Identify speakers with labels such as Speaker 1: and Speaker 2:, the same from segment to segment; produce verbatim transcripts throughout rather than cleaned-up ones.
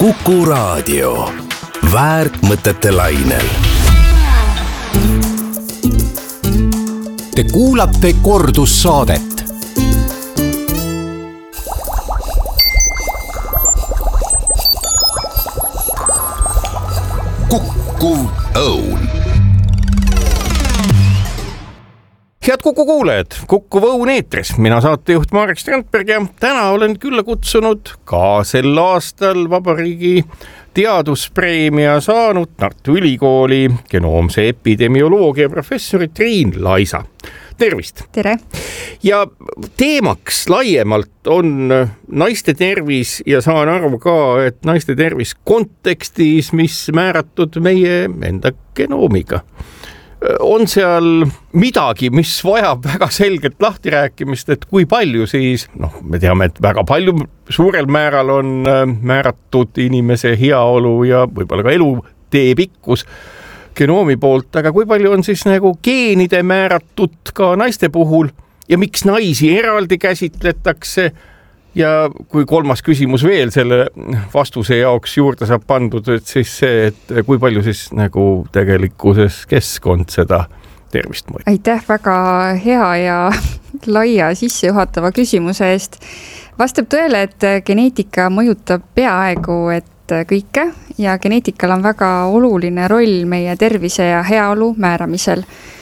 Speaker 1: Kuku Raadio. Väärtmõtete lainel. Te kuulate kordussaadet. Kuku Õun.
Speaker 2: Head Kuku kuulajad, Kuku Õun eetris. Mina saatejuht Marek Strandberg ja täna olen külla kutsunud ka sel aastal vabariigi teaduspreemia saanud Tartu Ülikooli genoomse epidemioloogia professori Triin Laisa. Tervist!
Speaker 3: Tere!
Speaker 2: Ja teemaks laiemalt on naiste tervis ja saan aru ka, et naiste tervis kontekstis, mis määratud meie enda genoomiga. On seal midagi, mis vajab väga selgelt lahtirääkimist, et kui palju siis, noh, me teame, et väga palju suurel määral on määratud inimese heaolu ja võib-olla ka elutee pikkus genoomi poolt, aga kui palju on siis nagu geenide määratud ka naiste puhul ja miks naisi eraldi käsitletakse? Ja kui kolmas küsimus veel selle vastuse jaoks juurde saab pandud, et siis see, et kui palju siis nagu tegelikkuses keskkond seda tervist mõjub.
Speaker 3: Aitäh väga hea ja laia sissejuhatava küsimuse eest. Vastab tõele, et geneetika mõjutab peaaegu et kõike ja geneetikal on väga oluline roll meie tervise ja heaolu määramisel.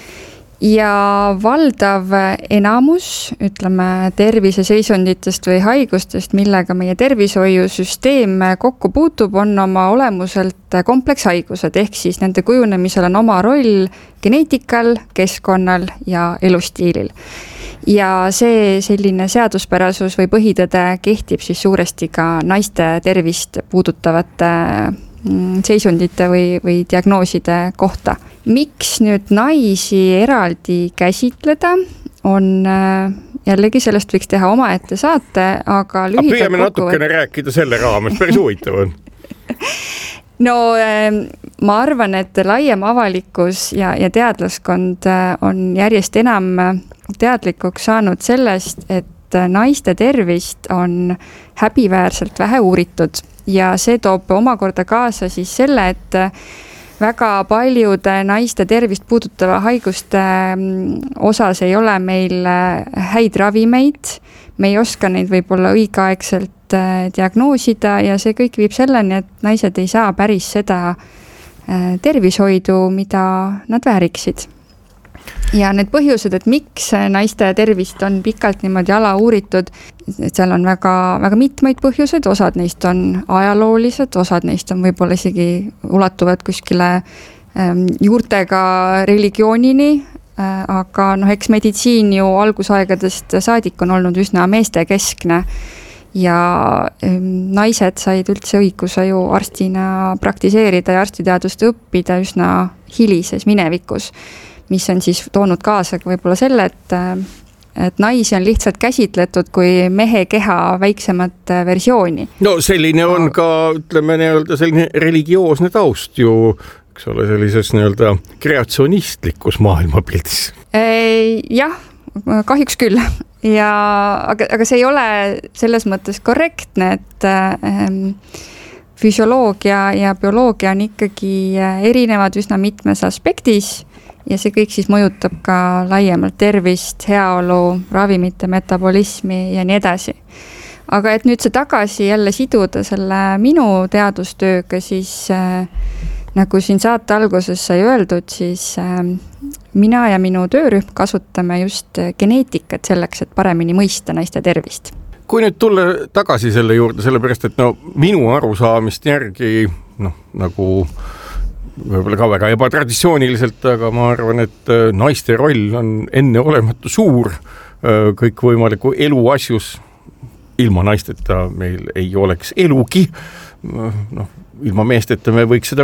Speaker 3: Ja valdav enamus, ütleme, terviseseisunditest või haigustest, millega meie tervishoiusüsteem kokku puutub, on oma olemuselt komplekshaigused, ehk siis nende kujunemisel on oma roll geneetikal, keskkonnal ja elustiilil. Ja see selline seaduspärasus või põhitõde kehtib siis suuresti ka naiste tervist puudutavate seisundite või, või diagnooside kohta. Miks nüüd naisi eraldi käsitleda on jällegi sellest võiks teha omaette saate, aga lühidalt kokku...
Speaker 2: Püüame natukene rääkida selle raames, päris huvitav on.
Speaker 3: No ma arvan, et laiem avalikkus ja, ja teadlaskond on järjest enam teadlikuks saanud sellest, et naiste tervist on häbiväärselt vähe uuritud. Ja see toob omakorda kaasa siis selle, et väga paljude naiste tervist puudutava haiguste osas ei ole meil häid ravimeid. Me ei oska neid võib-olla õigeaegselt diagnoosida ja see kõik viib selleni, et naised ei saa päris seda tervishoidu, mida nad vääriksid. Ja need põhjused, et miks naiste tervist on pikalt niimoodi ala uuritud, seal on väga, väga mitmeid põhjuseid, osad neist on ajaloolised, osad neist on võib-olla isegi ulatuvad kuskile juurtega religioonini, aga noh, eks meditsiin ju algusaegadest saadik on olnud üsna meestekeskne ja naised said üldse õiguse ju arstina praktiseerida ja arstiteadust õppida üsna hilises minevikus, mis on siis toonud kaasa võib-olla selle, et, et naisi on lihtsalt käsitletud kui mehe keha väiksemat versiooni.
Speaker 2: No selline on ka, ütleme, nii-öelda selline religioosne taust ju, eks ole, sellises nii-öelda kreatsionistlikus maailmapildis.
Speaker 3: Jah, kahjuks küll. Ja, aga, aga see ei ole selles mõttes korrektne, et ähm, füsioloogia ja bioloogia on ikkagi erinevad üsna mitmes aspektis ja see kõik siis mõjutab ka laiemalt tervist, heaolu, ravimite metabolismi ja nii edasi. Aga et nüüd see tagasi jälle siduda selle minu teadustööga, siis äh, nagu siin saate alguses sai öeldud, siis äh, mina ja minu töörühm kasutame just geneetikat selleks, et paremini mõista naiste tervist.
Speaker 2: Kui nüüd tulla tagasi selle juurde, sellepärast, et no minu arusaamist järgi, noh, nagu võib-olla ka väga ebatraditsiooniliselt, aga ma arvan, et naiste roll on enneolematu suur kõikvõimaliku elu asjus. Ilma naisteta meil ei oleks elugi. Noh, ilma meesteta me võiks seda